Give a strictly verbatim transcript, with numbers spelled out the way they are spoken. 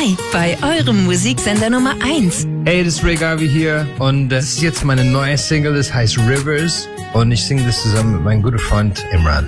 zwei bei eurem Musiksender Nummer eins. Hey, das ist Ray Garvey hier und das ist jetzt meine neue Single, das heißt Rivers und ich singe das zusammen mit meinem guten Freund Imran.